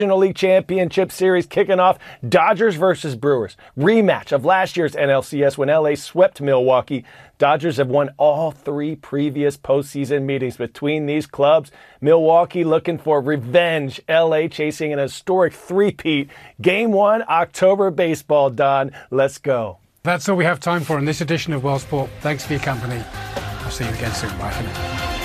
National League Championship Series kicking off. Dodgers versus Brewers. Rematch of last year's NLCS when LA swept Milwaukee. Dodgers have won all 3 previous postseason meetings between these clubs. Milwaukee looking for revenge. LA chasing an historic three-peat. Game 1, October baseball, Don. Let's go. That's all we have time for in this edition of World Sport. Thanks for your company. I'll see you again soon. Bye for now.